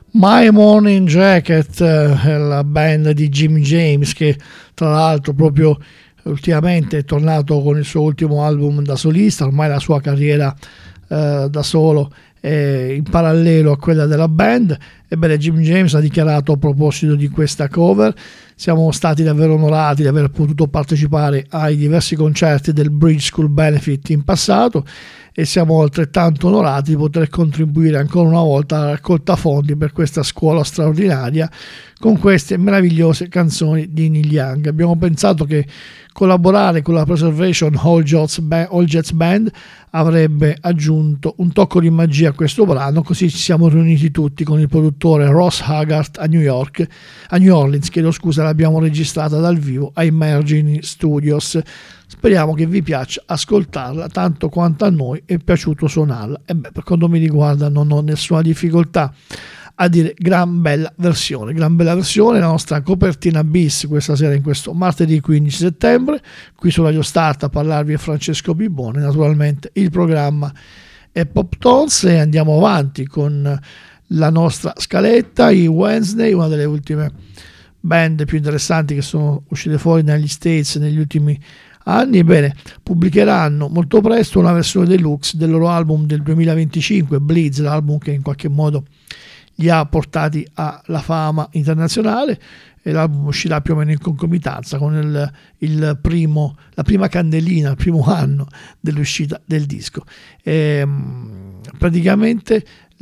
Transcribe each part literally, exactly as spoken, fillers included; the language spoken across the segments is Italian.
My Morning Jacket, eh, la band di Jim James, che tra l'altro proprio ultimamente è tornato con il suo ultimo album da solista. Ormai la sua carriera eh, da solo è in parallelo a quella della band. Ebbene, Jim James ha dichiarato a proposito di questa cover: siamo stati davvero onorati di aver potuto partecipare ai diversi concerti del Bridge School Benefit in passato, e siamo altrettanto onorati di poter contribuire ancora una volta alla raccolta fondi per questa scuola straordinaria con queste meravigliose canzoni di Neil Young. Abbiamo pensato che collaborare con la Preservation All Jets Band, All Jets Band avrebbe aggiunto un tocco di magia a questo brano, così ci siamo riuniti tutti con il produttore Ross Haggart a New York, a New Orleans, chiedo scusa, l'abbiamo registrata dal vivo ai Mergini Studios. Speriamo che vi piaccia ascoltarla tanto quanto a noi è piaciuto suonarla. E beh, per quanto mi riguarda non ho nessuna difficoltà a dire gran bella versione, gran bella versione, la nostra copertina bis questa sera, in questo martedì quindici settembre, qui su Radio Start a parlarvi è Francesco Bibone. Naturalmente il programma è Pop Tones e andiamo avanti con la nostra scaletta. I Wednesday, una delle ultime band più interessanti che sono uscite fuori negli States negli ultimi anni, bene, pubblicheranno molto presto una versione deluxe del loro album del duemilaventicinque, Bleeds, l'album che in qualche modo li ha portati alla fama internazionale, e l'album uscirà più o meno in concomitanza con il, il primo, la prima candelina, il primo anno dell'uscita del disco. E, praticamente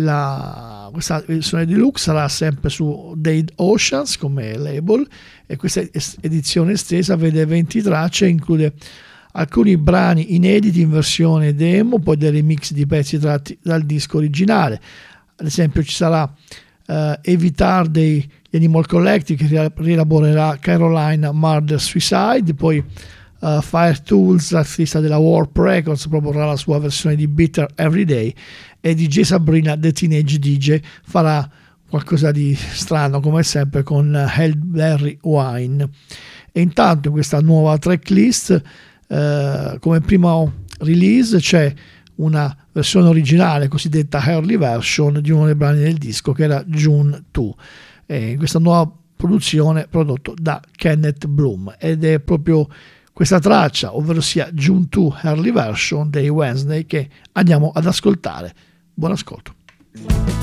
la, questa versione deluxe sarà sempre su Dead Oceans come label, e questa edizione estesa vede venti tracce e include alcuni brani inediti in versione demo, poi dei remix di pezzi tratti dal disco originale. Ad esempio ci sarà uh, Evitar dei Animal Collective che rielaborerà Carolina Murder Suicide, poi uh, Fire Tools, l'artista della Warp Records, proporrà la sua versione di Bitter Everyday, e D J Sabrina The Teenage D J farà qualcosa di strano come sempre con Hellberry Wine. E intanto in questa nuova tracklist uh, come prima release c'è una versione originale cosiddetta early version di uno dei brani del disco, che era June due, e in questa nuova produzione prodotto da Kenneth Bloom, ed è proprio questa traccia, ovvero sia June due early version dei Wednesday, che andiamo ad ascoltare. Buon ascolto.